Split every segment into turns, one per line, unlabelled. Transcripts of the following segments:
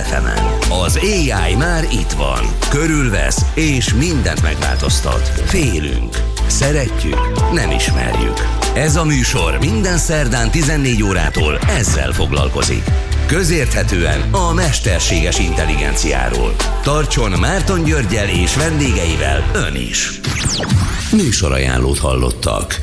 FM-en. Az AI már itt van. Körülvesz és mindent megváltoztat. Félünk. Szeretjük. Nem ismerjük. Ez a műsor minden szerdán 14 órától ezzel foglalkozik. Közérthetően a mesterséges intelligenciáról. Tartson Márton Györggyel és vendégeivel ön is. Műsorajánlót hallottak.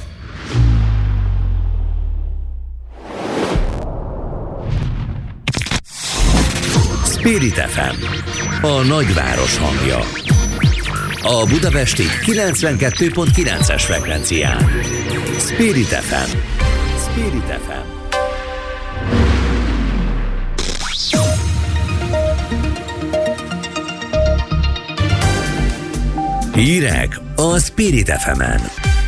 Spirit FM, a nagyváros hangja. A budapesti 92.9-es frekvencián. Spirit FM. Spirit FM. Hírek a Spirit FM-en.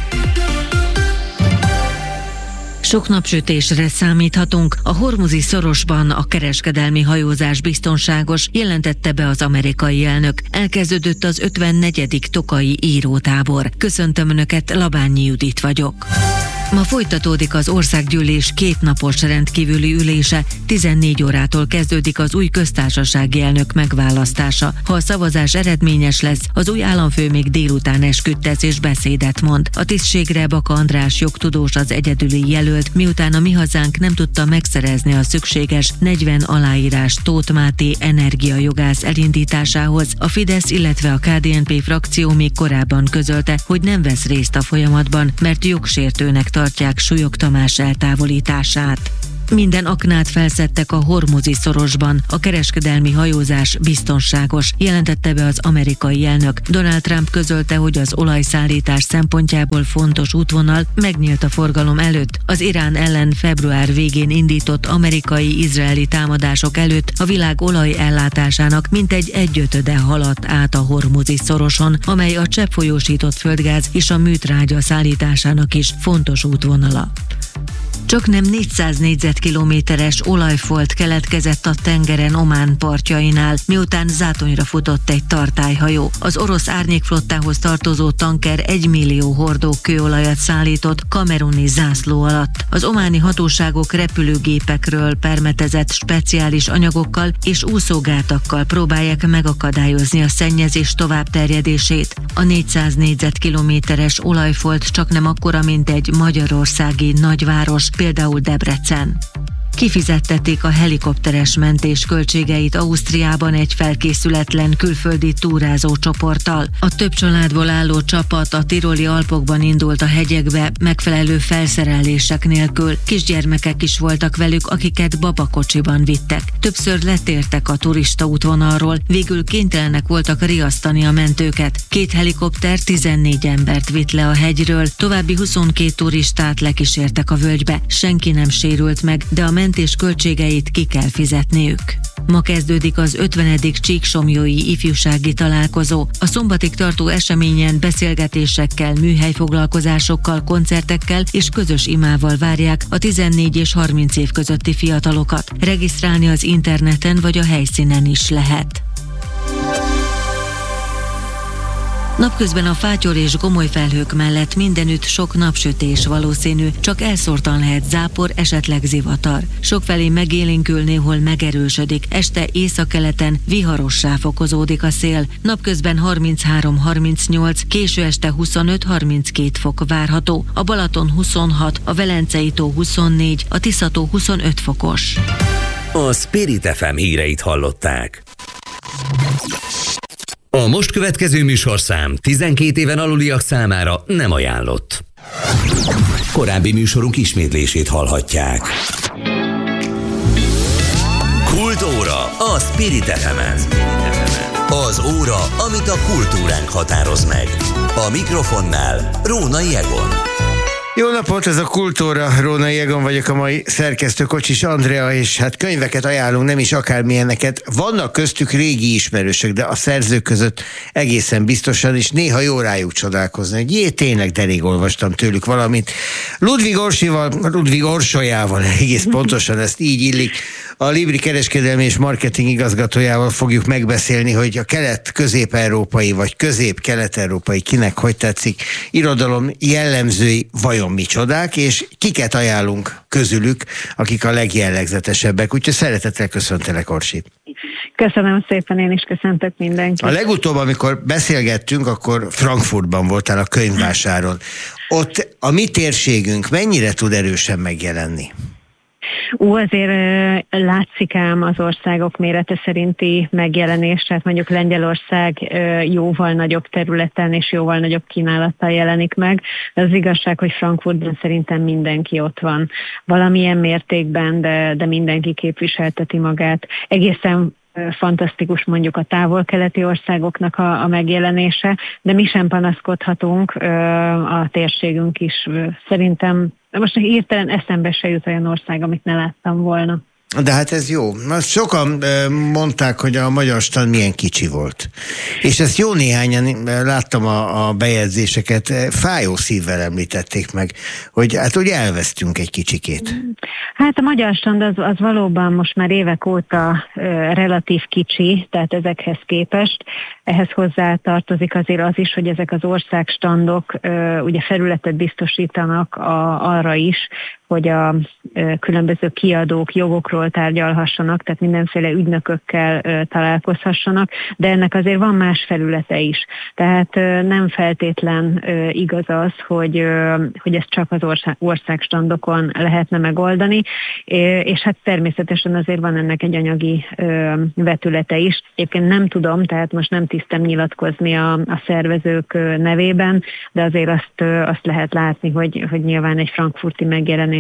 Sok napsütésre számíthatunk. A Hormuzi szorosban a kereskedelmi hajózás biztonságos, jelentette be az amerikai elnök. Elkezdődött az 54. tokaji írótábor. Köszöntöm Önöket, Labányi Judit vagyok. Ma folytatódik az országgyűlés kétnapos rendkívüli ülése, 14 órától kezdődik az új köztársasági elnök megválasztása. Ha a szavazás eredményes lesz, az új államfő még délután esküdtesz és beszédet mond. A tisztségre Baka András jogtudós az egyedüli jelölt, miután a Mi Hazánk nem tudta megszerezni a szükséges 40 aláírás Tóth Máté energiajogász elindításához. A Fidesz, illetve a KDNP frakció még korábban közölte, hogy nem vesz részt a folyamatban, mert jogsértőnek tartják Súlyog Tamás eltávolítását. Minden aknát felszedtek a Hormuzi szorosban, a kereskedelmi hajózás biztonságos, jelentette be az amerikai elnök. Donald Trump közölte, hogy az olajszállítás szempontjából fontos útvonal megnyílt a forgalom előtt. Az Irán ellen február végén indított amerikai-izraeli támadások előtt a világ olajellátásának mintegy 1/5 haladt át a Hormuzi szoroson, amely a cseppfolyósított földgáz és a műtrágya szállításának is fontos útvonala. Csaknem 400 négyzetkilométeres olajfolt keletkezett a tengeren Omán partjainál, miután zátonyra futott egy tartályhajó. Az orosz árnyékflottához tartozó tanker 1 millió hordó kőolajat szállított kameruni zászló alatt. Az ománi hatóságok repülőgépekről permetezett speciális anyagokkal és úszógátakkal próbálják megakadályozni a szennyezés továbbterjedését. A 400 négyzetkilométeres olajfolt csaknem akkora, mint egy magyarországi nagyváros, például Debrecen. Kifizettették a helikopteres mentés költségeit Ausztriában egy felkészületlen külföldi túrázó csoporttal. A több családból álló csapat a tiroli Alpokban indult a hegyekbe megfelelő felszerelések nélkül. Kisgyermekek is voltak velük, akiket babakocsiban vittek. Többször letértek a turista útvonalról, végül kénytelenek voltak riasztani a mentőket. 2 helikopter 14 embert vitt le a hegyről, további 22 turistát lekísértek a völgybe. Senki nem sérült meg, de a mentés költségeit ki kell fizetniük. Ma kezdődik az 50. Csíksomlyói ifjúsági találkozó. A szombatig tartó eseményen beszélgetésekkel, műhelyfoglalkozásokkal, koncertekkel és közös imával várják a 14 és 30 év közötti fiatalokat. Regisztrálni az interneten vagy a helyszínen is lehet. Napközben a fátyor és gomoly felhők mellett mindenütt sok napsütés valószínű, csak elszórtan lehet zápor, esetleg zivatar. Sokfelé megélénkül, néhol megerősödik, este északkeleten viharossá fokozódik a szél. Napközben 33-38, késő este 25-32 fok várható. A Balaton 26, a Velencei tó 24, a Tisza-tó 25 fokos.
A Spirit FM híreit hallották. A most következő műsorszám 12 éven aluliak számára nem ajánlott. Korábbi műsorunk ismétlését hallhatják. Kultúra a Spirit FM-en. Az óra, amit a kultúránk határoz meg. A mikrofonnál Rónai Egon.
Jó napot, ez a Kultúra, Rónai Egon vagyok, a mai szerkesztő Kocsis Andrea, és hát könyveket ajánlunk, nem is akármilyeneket. Vannak köztük régi ismerősök, de a szerzők között egészen biztosan, és néha jó rájuk csodálkozni, hogy tényleg, de rég olvastam tőlük valamit. Ludwig Orsolyával, egész pontosan ezt így illik, A Libri kereskedelmi és marketing igazgatójával fogjuk megbeszélni, hogy a kelet-közép-európai vagy közép-kelet-európai, kinek hogy tetszik, irodalom jellemzői vajon micsodák, és kiket ajánlunk közülük, akik a legjellegzetesebbek. Úgyhogy szeretettel köszöntelek, Orsi.
Köszönöm szépen, én is köszöntök mindenkit.
A legutóbb, amikor beszélgettünk, akkor Frankfurtban voltál a könyvvásáron. Ott a mi térségünk mennyire tud erősen megjelenni?
Azért látszik ám az országok mérete szerinti megjelenés, tehát mondjuk Lengyelország jóval nagyobb területen és jóval nagyobb kínálattal jelenik meg. Az igazság, hogy Frankfurtban szerintem mindenki ott van. Valamilyen mértékben, de mindenki képviselteti magát. Egészen fantasztikus mondjuk a távol-keleti országoknak a megjelenése, de mi sem panaszkodhatunk, a térségünk is szerintem, most hirtelen eszembe se jut olyan ország, amit ne láttam volna.
De hát ez jó. Sokan mondták, hogy a magyar stand milyen kicsi volt. És ezt jó néhányan láttam a bejegyzéseket, fájó szívvel említették meg, hogy hát úgy elvesztünk egy kicsikét.
Hát a magyar stand az valóban most már évek óta relatív kicsi, tehát ezekhez képest. Ehhez hozzá tartozik azért az is, hogy ezek az országstandok ugye felületet biztosítanak arra is, hogy a különböző kiadók jogokról tárgyalhassanak, tehát mindenféle ügynökökkel találkozhassanak, de ennek azért van más felülete is. Tehát nem feltétlen igaz az, hogy ezt csak az országstandokon lehetne megoldani, és hát természetesen azért van ennek egy anyagi vetülete is. Egyébként nem tudom, tehát most nem tisztem nyilatkozni a szervezők nevében, de azért azt lehet látni, hogy nyilván egy frankfurti megjelenés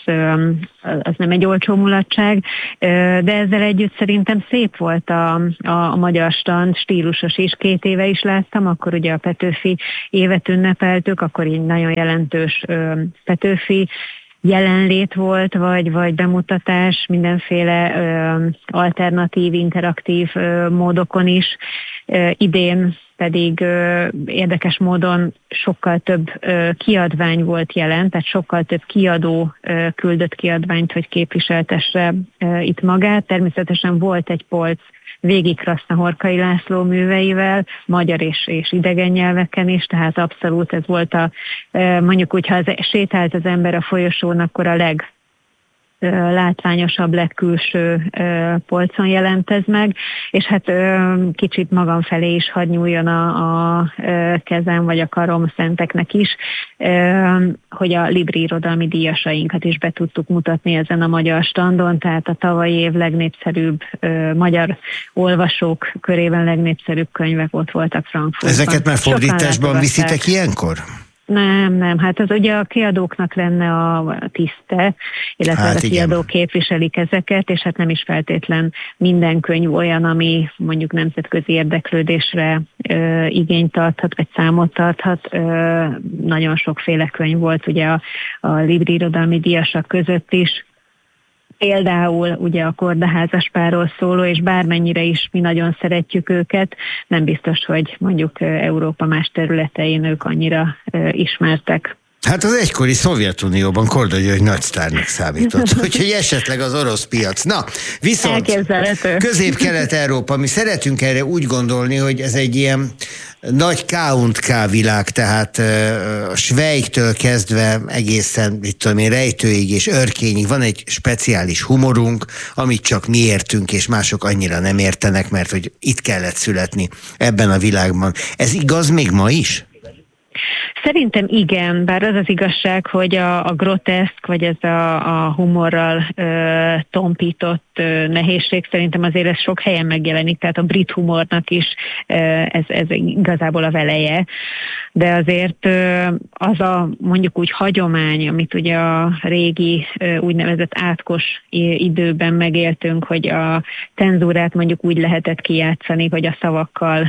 az nem egy olcsó mulatság, de ezzel együtt szerintem szép volt a magyar stand, stílusos is. 2 éve is láttam, akkor ugye a Petőfi évet ünnepeltük, akkor így nagyon jelentős Petőfi jelenlét volt, vagy bemutatás, mindenféle alternatív, interaktív módokon is. Idén pedig érdekes módon sokkal több kiadvány volt jelen, tehát sokkal több kiadó küldött kiadványt, hogy képviseltesse itt magát. Természetesen volt egy polc végig Krasznahorkai László műveivel, magyar és idegen nyelveken is, tehát abszolút ez volt mondjuk úgy, ha sétált az ember a folyosón, akkor a látványosabb, legkülső polcon jelent ez meg, és hát kicsit magam felé is hadd nyúljon a kezem, vagy a karom szenteknek is, hogy a Libri irodalmi díjasainkat is be tudtuk mutatni ezen a magyar standon, tehát a tavalyi év legnépszerűbb magyar olvasók körében legnépszerűbb könyvek ott voltak Frankfurtban.
Ezeket már fordításban viszitek ilyenkor?
Nem, hát az ugye a kiadóknak lenne a tiszte, illetve hát a kiadók képviselik ezeket, és hát nem is feltétlen minden könyv olyan, ami mondjuk nemzetközi érdeklődésre igényt tarthat, vagy számot tarthat. Nagyon sokféle könyv volt ugye a Libri irodalmi díjasak között is. Például ugye a Kordaházas-párról szóló, és bármennyire is mi nagyon szeretjük őket, nem biztos, hogy mondjuk Európa más területein ők annyira ismertek.
Hát az egykori Szovjetunióban Korda György nagy sztárnak számított, úgyhogy esetleg az orosz piac. Na, viszont Közép-Kelet-Európa, mi szeretünk erre úgy gondolni, hogy ez egy ilyen nagy K&K világ, tehát a Schweigtől kezdve egészen, Rejtőig és Örkényig van egy speciális humorunk, amit csak mi értünk, és mások annyira nem értenek, mert hogy itt kellett születni ebben a világban. Ez igaz még ma is?
Szerintem igen, bár az az igazság, hogy a groteszk, vagy ez a humorral tompított nehézség szerintem azért ez sok helyen megjelenik, tehát a brit humornak is ez igazából a veleje, de azért az a mondjuk úgy hagyomány, amit ugye a régi úgynevezett átkos időben megéltünk, hogy a cenzúrát mondjuk úgy lehetett kijátszani, hogy a szavakkal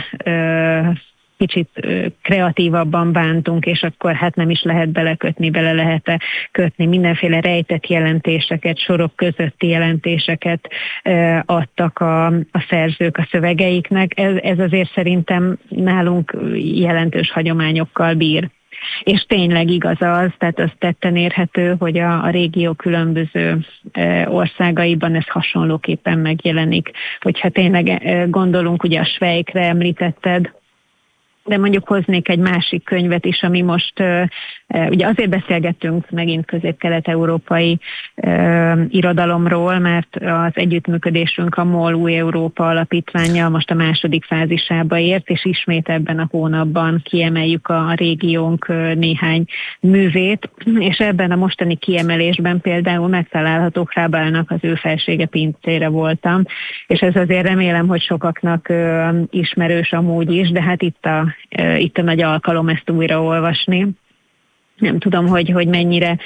kicsit kreatívabban bántunk, és akkor hát nem is lehet bele lehet kötni. Mindenféle rejtett jelentéseket, sorok közötti jelentéseket adtak a szerzők a szövegeiknek. Ez azért szerintem nálunk jelentős hagyományokkal bír. És tényleg igaz az, tehát az tetten érhető, hogy a régió különböző országaiban ez hasonlóképpen megjelenik. Hogyha tényleg gondolunk, ugye a Schweikre említetted, de mondjuk hoznék egy másik könyvet is, ami most, ugye azért beszélgettünk megint közép-kelet-európai irodalomról, mert az együttműködésünk a MOL Új Európa Alapítványa most a második fázisába ért, és ismét ebben a hónapban kiemeljük a régiónk néhány művét, és ebben a mostani kiemelésben például megtalálható Hrabálnak Az ő felsége pincére voltam, és ez azért remélem, hogy sokaknak ismerős amúgy is, de hát itt a nagy alkalom ezt újraolvasni. Nem tudom, hogy mennyire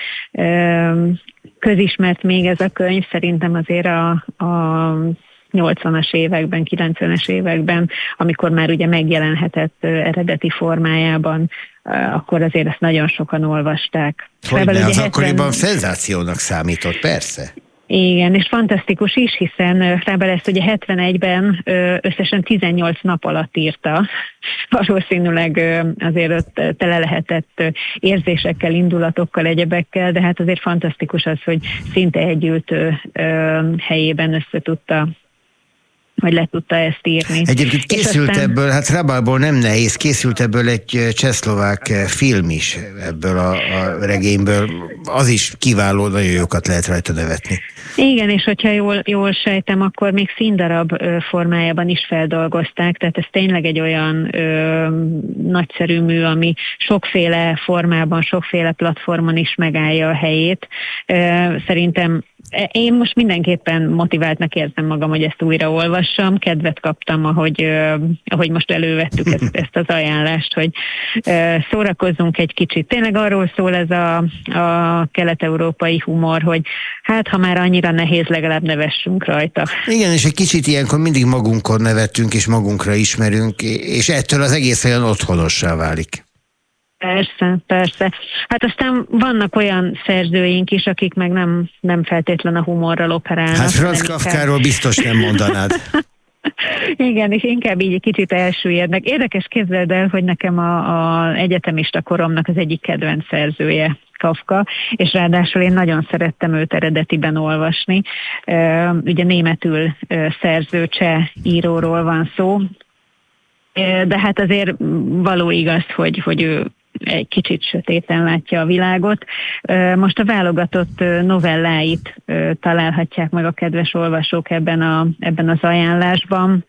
közismert még ez a könyv, szerintem azért a 80-as években, 90-es években, amikor már ugye megjelenhetett eredeti formájában, akkor azért ezt nagyon sokan olvasták.
Hogyne, az akkoriban szenzációnak számított, persze.
Igen, és fantasztikus is, hiszen Hrabal ezt ugye 71-ben összesen 18 nap alatt írta. Valószínűleg azért ott tele lehetett érzésekkel, indulatokkal, egyebekkel, de hát azért fantasztikus az, hogy szinte együltő helyében összetudta, vagy le tudta ezt írni.
Egyébként készült ebből, hát Hrabalból nem nehéz, készült ebből egy csehszlovák film is, ebből a regényből. Az is kiváló, nagyon jókat lehet rajta nevetni.
Igen, és hogyha jól sejtem, akkor még színdarab formájában is feldolgozták, tehát ez tényleg egy olyan nagyszerű mű, ami sokféle formában, sokféle platformon is megállja a helyét. Szerintem én most mindenképpen motiváltnak érzem magam, hogy ezt újra olvassam. Kedvet kaptam, ahogy most elővettük ezt az ajánlást, hogy szórakozzunk egy kicsit. Tényleg arról szól ez a kelet-európai humor, hogy hát ha már annyira nehéz, legalább nevessünk rajta. Igen,
és egy kicsit ilyenkor mindig magunkon nevettünk, és magunkra ismerünk, és ettől az egész olyan otthonossá válik.
Persze. Hát aztán vannak olyan szerzőink is, akik meg nem feltétlen a humorral operálnak.
Hát Franz Kafkáról biztos nem mondanád.
Igen, és inkább így egy kicsit elsüllyednek. Érdekes, képzeld el, hogy nekem a egyetemista koromnak az egyik kedvenc szerzője Kafka, és ráadásul én nagyon szerettem őt eredetiben olvasni. Ugye németül szerző cseh íróról van szó, de hát azért való igaz, hogy ő egy kicsit sötéten látja a világot. Most a válogatott novelláit találhatják meg a kedves olvasók ebben az ajánlásban,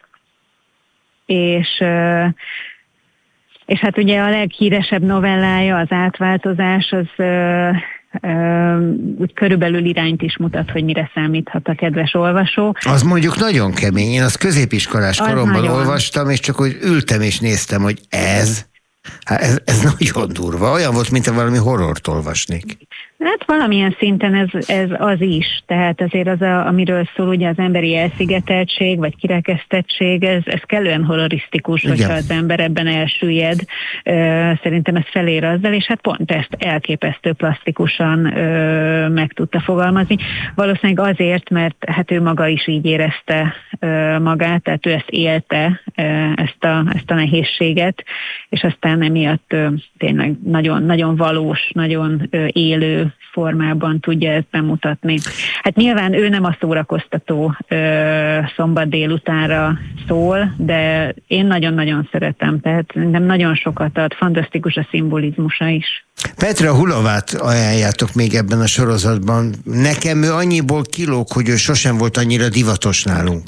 és hát ugye a leghíresebb novellája, az Átváltozás, az úgy körülbelül irányt is mutat, hogy mire számíthat a kedves olvasó.
Az mondjuk nagyon kemény. Én azt középiskolás koromban olvastam, és csak úgy ültem és néztem, hogy ez nagyon durva. Olyan volt, mint valami horrort olvasnék.
Hát valamilyen szinten ez az is. Tehát azért az, amiről szól ugye az emberi elszigeteltség, vagy kirekesztettség, ez kellően horrorisztikus, hogyha az ember ebben elsüllyed. Szerintem ez felér azzal, és hát pont ezt elképesztő plastikusan meg tudta fogalmazni. Valószínűleg azért, mert hát ő maga is így érezte magát, tehát ő ezt élte, ezt a nehézséget, és aztán emiatt tényleg nagyon, nagyon valós, nagyon élő formában tudja ezt bemutatni. Hát nyilván ő nem a szórakoztató szombat délutánra szól, de én nagyon-nagyon szeretem, tehát nem nagyon sokat ad, fantasztikus a szimbolizmusa is.
Petra Hulovát ajánljátok még ebben a sorozatban. Nekem ő annyiból kilóg, hogy ő sosem volt annyira divatos nálunk.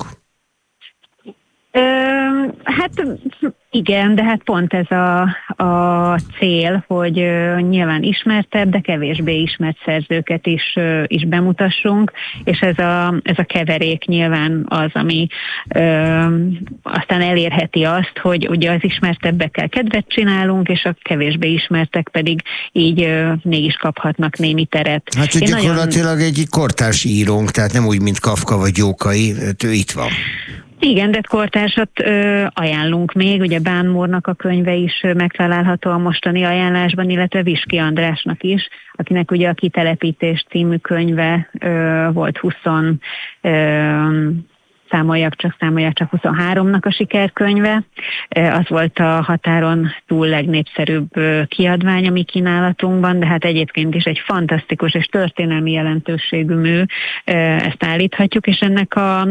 Hát igen, de hát pont ez a cél, hogy nyilván ismertebb, de kevésbé ismert szerzőket is bemutassunk, és ez a keverék nyilván az, ami aztán elérheti azt, hogy ugye az ismertebbekkel kedvet csinálunk, és a kevésbé ismertek pedig így mégis kaphatnak némi teret.
Hát gyakorlatilag egy kortárs írónk, tehát nem úgy, mint Kafka vagy Jókai, ő itt van.
Igen, de kortársat ajánlunk még, ugye Bán Múrnak a könyve is megtalálható a mostani ajánlásban, illetve Viski Andrásnak is, akinek ugye a Kitelepítés című könyve volt számolják csak 23-nak a sikerkönyve. Az volt a határon túl legnépszerűbb kiadvány a mi kínálatunkban, de hát egyébként is egy fantasztikus és történelmi jelentőségű mű, ezt állíthatjuk, és ennek a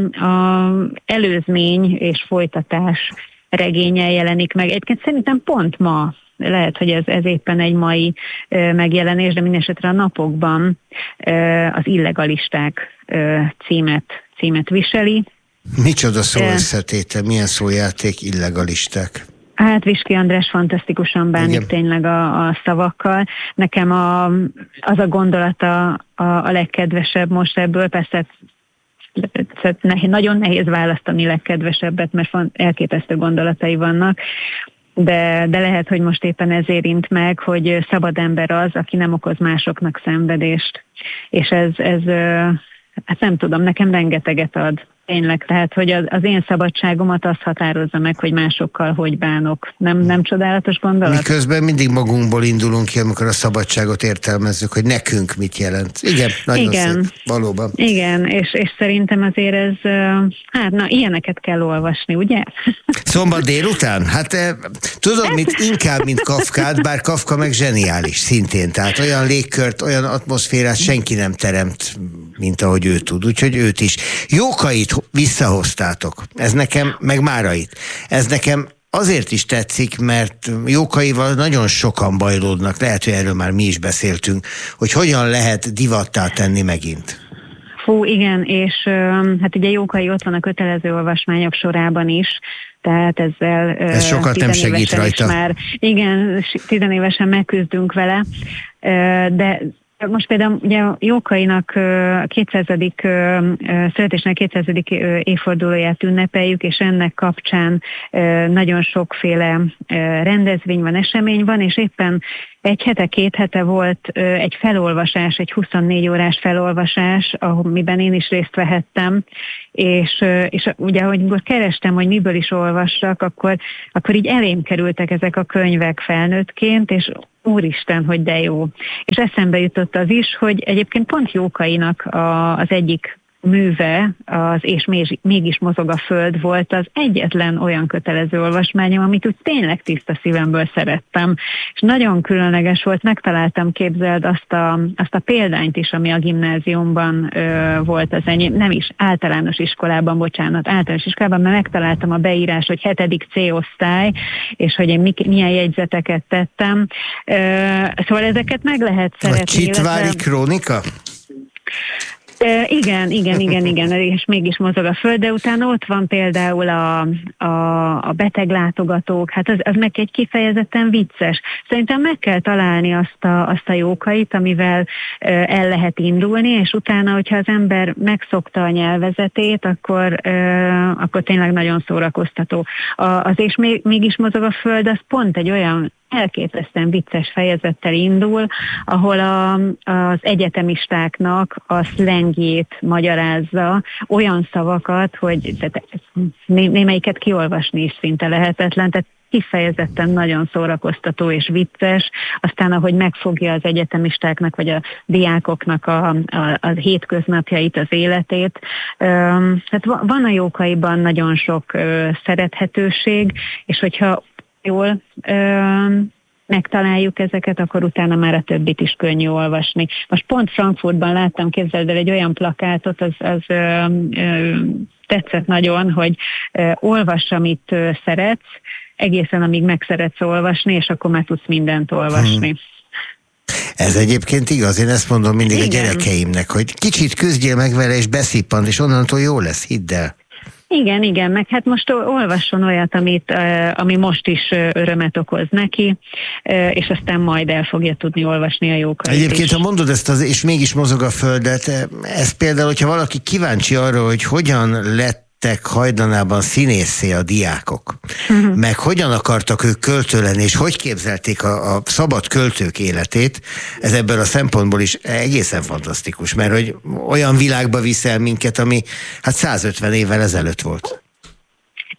előzmény és folytatás regénye jelenik meg. Egyébként szerintem pont ma, lehet, hogy ez éppen egy mai megjelenés, de mindesetre a napokban az Illegalisták címet viseli.
Micsoda szóösszetéte, milyen szójáték, illegalisták?
Hát Viski András fantasztikusan bánik tényleg a szavakkal. Nekem az a gondolata a legkedvesebb most ebből, persze nagyon nehéz választani legkedvesebbet, mert elképesztő gondolatai vannak, de lehet, hogy most éppen ez érint meg, hogy szabad ember az, aki nem okoz másoknak szenvedést. És ez hát nem tudom, nekem rengeteget ad. Tényleg, tehát, hogy az én szabadságomat azt határozza meg, hogy másokkal hogy bánok. Nem csodálatos gondolat?
Miközben mindig magunkból indulunk ki, amikor a szabadságot értelmezzük, hogy nekünk mit jelent. Igen, nagyon szép, valóban.
Igen, és szerintem azért ez, ilyeneket kell olvasni, ugye?
Szombat délután? Hát tudod, inkább, mint Kafkát, bár Kafka meg zseniális szintén. Tehát olyan légkört, olyan atmoszférát senki nem teremt, mint ahogy ő tud. Úgyhogy őt is. Jókait visszahoztátok. Ez nekem, meg Márait. Ez nekem azért is tetszik, mert Jókaival nagyon sokan bajlódnak. Lehet, hogy erről már mi is beszéltünk, hogy hogyan lehet divattá tenni megint.
Fú, igen, és hát ugye Jókai ott van a kötelező olvasmányok sorában is, tehát ezzel
ez sokat nem segít rajta.
Már, igen, 10 évesen megküzdünk vele, de most például ugye Jókainak 200. születésnek 200. évfordulóját ünnepeljük, és ennek kapcsán nagyon sokféle rendezvény van, esemény van, és éppen két hete volt egy felolvasás, egy 24 órás felolvasás, amiben én is részt vehettem, és ugye, hogy kerestem, hogy miből is olvassak, akkor így elém kerültek ezek a könyvek felnőttként, és úristen, hogy de jó. És eszembe jutott az is, hogy egyébként pont Jókainak az egyik műve, és mégis mozog a föld volt az egyetlen olyan kötelező olvasmányom, amit úgy tényleg tiszta szívemből szerettem. És nagyon különleges volt, megtaláltam, képzeld, azt a példányt is, ami a gimnáziumban volt az enyém, nem is, általános iskolában, mert megtaláltam a beírás, hogy 7. C osztály, és hogy én milyen jegyzeteket tettem. Szóval ezeket meg lehet szeretni.
A Csitvári krónika?
Igen, és mégis mozog a föld, de utána ott van például a beteglátogatók, hát az meg egy kifejezetten vicces. Szerintem meg kell találni azt a Jókait, amivel el lehet indulni, és utána, hogyha az ember megszokta a nyelvezetét, akkor tényleg nagyon szórakoztató. És mégis mozog a föld, az pont egy olyan elképesztően vicces fejezettel indul, ahol az egyetemistáknak a szlengjét magyarázza, olyan szavakat, hogy némelyiket kiolvasni is szinte lehetetlen, tehát kifejezetten nagyon szórakoztató és vicces, aztán ahogy megfogja az egyetemistáknak vagy a diákoknak a hétköznapjait, az életét. Tehát van a Jókaiban nagyon sok szerethetőség, és hogyha jól megtaláljuk ezeket, akkor utána már a többit is könnyű olvasni. Most pont Frankfurtban láttam, képzeld el, egy olyan plakátot, az tetszett nagyon, hogy olvass, amit szeretsz, egészen amíg megszeretsz olvasni, és akkor már tudsz mindent olvasni.
Ez egyébként igaz, én ezt mondom mindig a gyerekeimnek, hogy kicsit küzdjél meg vele, és beszippant, és onnantól jó lesz, hidd el.
Igen, meg hát most olvasson olyat, ami most is örömet okoz neki, és aztán majd el fogja tudni olvasni a Jókait.
Egyébként,
is.
ha mondod ezt, és mégis mozog a földet, ez például, hogyha valaki kíváncsi arra, hogy hogyan lettek hajdanában színészé a diákok, meg hogyan akartak ők költő lenni, és hogy képzelték a szabad költők életét, ez ebből a szempontból is egészen fantasztikus, mert hogy olyan világba viszel minket, ami hát 150 évvel ezelőtt volt.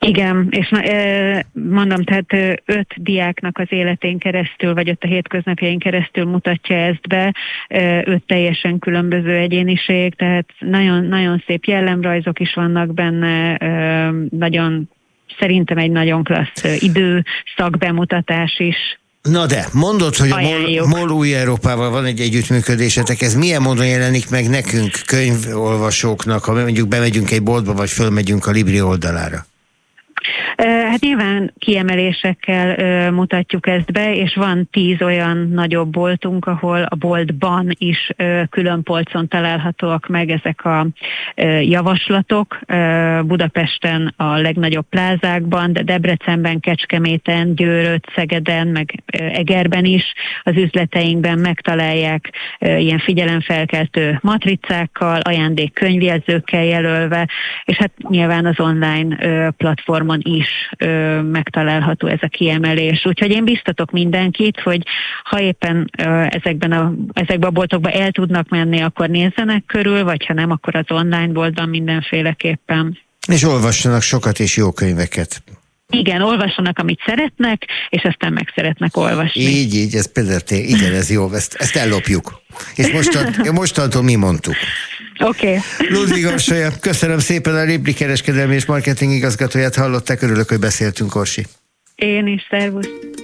Igen, és mondom, tehát 5 diáknak az életén keresztül, vagy 5 a hétköznapjain keresztül mutatja ezt be, 5 teljesen különböző egyéniség, tehát nagyon, nagyon szép jellemrajzok is vannak benne, szerintem egy nagyon klassz időszak bemutatás is.
Na de, mondod, hogy a MOL Új Európával van egy együttműködésetek, ez milyen módon jelenik meg nekünk, könyvolvasóknak, ha mondjuk bemegyünk egy boltba, vagy fölmegyünk a Libri oldalára?
Hát nyilván kiemelésekkel mutatjuk ezt be, és van 10 olyan nagyobb boltunk, ahol a boltban is külön polcon találhatóak meg ezek a javaslatok. Budapesten a legnagyobb plázákban, de Debrecenben, Kecskeméten, Győrött, Szegeden, meg Egerben is az üzleteinkben megtalálják ilyen figyelemfelkeltő matricákkal, ajándékkönyvjelzőkkel jelölve, és hát nyilván az online platformon is megtalálható ez a kiemelés. Úgyhogy én biztatok mindenkit, hogy ha éppen ezekben a boltokba el tudnak menni, akkor nézzenek körül, vagy ha nem, akkor az online boltban mindenféleképpen. És
olvassanak sokat és jó könyveket.
Igen, olvassanak, amit szeretnek, és aztán meg szeretnek olvasni.
Így, ez például igen, ez jó, ezt ellopjuk. És mostantól mi mondtuk.
Oké.
Ludvig Orsolya, köszönöm szépen, a Libri kereskedelmi és marketing igazgatóját hallották, örülök, hogy beszéltünk, Orsi.
Én is, szervusz.